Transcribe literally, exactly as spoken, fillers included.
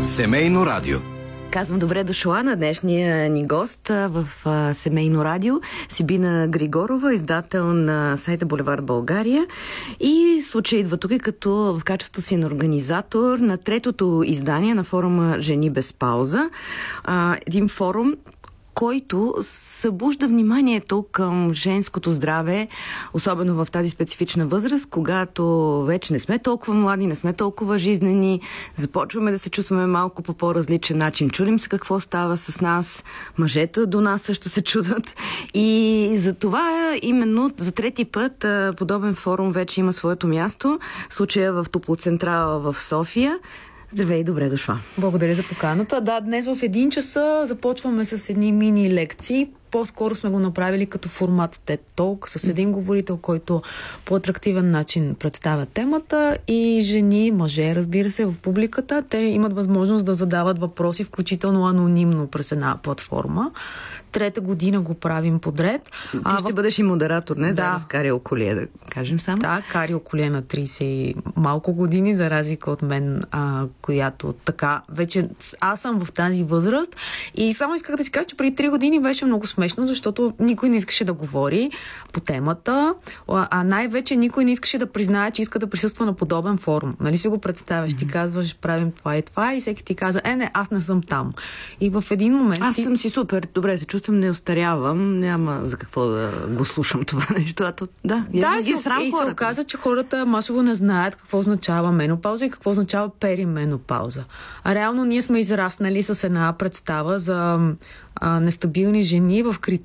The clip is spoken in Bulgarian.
Семейно радио. Казвам добре дошла на днешния ни гост в а, Семейно радио. Сибина Григорова, издател на сайта Булевард България. И случай идва тук като в качеството си на организатор на третото издание на форума Жени без пауза. А, един форум, който събужда вниманието към женското здраве, особено в тази специфична възраст, когато вече не сме толкова млади, не сме толкова жизнени, започваме да се чувстваме малко по по-различен начин. Чудим се какво става с нас, мъжете до нас също се чудат. И за това именно за трети път подобен форум вече има своето място. Случая в Топлоцентрала в София. Здравей, добре дошла. Благодаря за поканата. Да, днес в един часа започваме с едни мини лекции. По-скоро сме го направили като формат TED Talk с един говорител, който по атрактивен начин представя темата, и жени, мъже, разбира се, в публиката. Те имат възможност да задават въпроси, включително анонимно през една платформа. Трета година го правим подред. Ти а, ще в... бъдеш и модератор, не? Да. Заедно с Кари Околие, да кажем само. Да, Кари Околие на трийсет и малко години, за разлика от мен, а, която така, вече аз съм в тази възраст. И само исках да си кажа, че преди три години беше много смешно, защото никой не искаше да говори по темата, а най-вече никой не искаше да признае, че иска да присъства на подобен форум. Нали си го представяш? Mm-hmm. Ти казваш, правим това и това, и всеки ти каза, е, не, аз не съм там. И в един момент... Аз ти... съм си супер, добре се чувствам, не остарявам, няма за какво да го слушам това нещо. А то, да, да, и, се, срам и хората. се оказа, че хората масово не знаят какво означава менопауза и какво означава перименопауза. А реално ние сме израснали с една представа за а, нестабилни жени в критични